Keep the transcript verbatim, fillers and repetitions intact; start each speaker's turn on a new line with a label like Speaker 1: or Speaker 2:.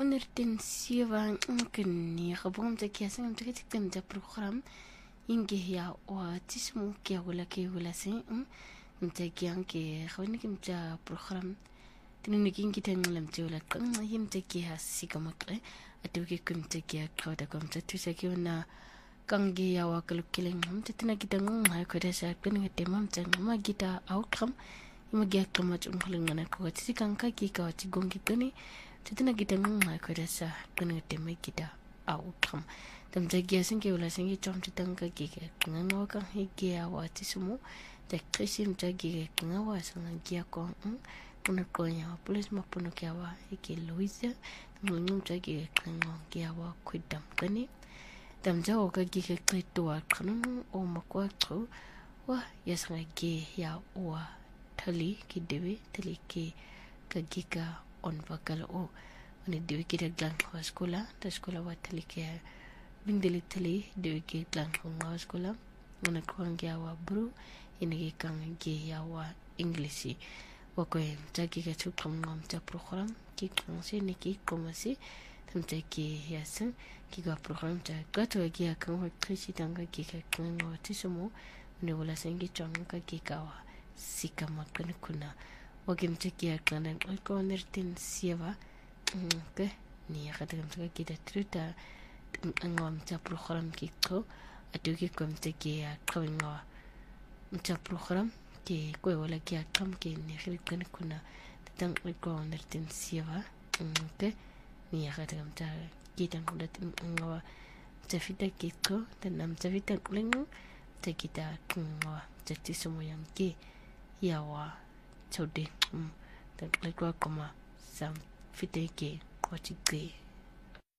Speaker 1: ونرتن سيفا ممكن يخبرهم تكياسين متكتك تمتا بروغرام ينجي يا وتسمو كي ولا كي ولا سي متكيان كي خوينك متا بروغرام تنينكين كي تنلم تيولا كن يمتكي هاسيكا مكري أتوكي كمتكي كودا كمتا تسكي ونا kangi ya wakalo kileng ham tetina kita ngong hai ko desa kan ngete mam tang ma kita outcome ima gya kama chung khaleng na ko tsi kan ka ki ka ti gongi tani tetina kita ngong hai ko desa kan ngete mai kita outcome tam ja gya sing ke wala sing ki chom tang ka ki ke ngang ka hi gya wa ti sumu te krisim ja gi ke ngawa sang gya ko una ko ya police ma puno kya wa ke loisa ngong ja gi ke ngong gya wa kuidam kani tamja oka gika klitua kanunu o makwa tro wa yasanga ge ya wa thali ki dewe thali ki ka gika on vakal o ne dewe ki glan wa skola ta skola wa thali ke bindeli thali dewe ki glan wa skola ona kwangya wa bru ine ki kang ge ya wa english wa ko jagi ka chu ngam ta program ki kang se ne ki komasi tamta ki yasan ki ga program ta gato gi kan wa krishi tanga ki ka kan wa tisumo ne wala sengi changa ka ki ka wa sika makana kuna wa gem ta ki kan an ko nertin sieva ke ni ya ka tam ta ki da truta ngam ta program ki ko atu ki kom ta ki ya kan wa ta program ki ko wala ki kam ki ni khil kan kuna tang ko nertin sieva ke ni ya kata kamta kita kuda ngawa tafita kiko dan nam tafita kulengu ta kita ngawa jadi semua yang ke yawa chode dan lekwa koma sam fite ke wachike